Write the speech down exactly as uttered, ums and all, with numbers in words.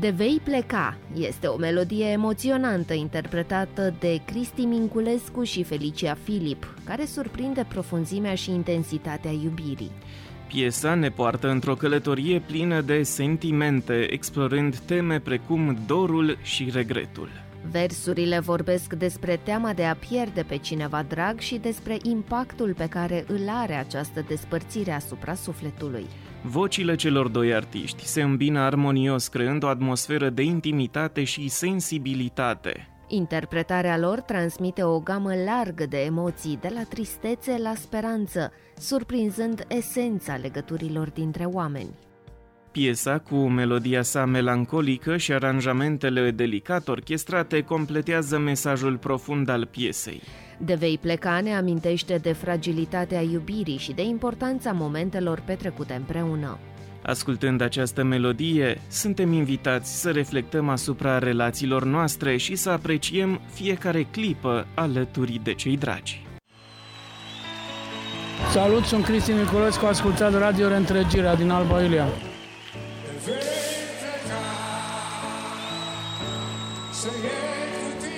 De vei pleca este o melodie emoționantă interpretată de Cristi Minculescu și Felicia Filip, care surprinde profunzimea și intensitatea iubirii. Piesa ne poartă într-o călătorie plină de sentimente, explorând teme precum dorul și regretul. Versurile vorbesc despre teama de a pierde pe cineva drag și despre impactul pe care îl are această despărțire asupra sufletului. Vocile celor doi artiști se îmbină armonios, creând o atmosferă de intimitate și sensibilitate. Interpretarea lor transmite o gamă largă de emoții, de la tristețe la speranță, surprinzând esența legăturilor dintre oameni. Piesa, cu melodia sa melancolică și aranjamentele delicat orchestrate, completează mesajul profund al piesei. De vei pleca ne amintește de fragilitatea iubirii și de importanța momentelor petrecute împreună. Ascultând această melodie, suntem invitați să reflectăm asupra relațiilor noastre și să apreciem fiecare clipă alături de cei dragi. Salut, sunt Cristi Minculescu, ascultați Radio Reîntregirea din Alba Iulia. Să iei cu tine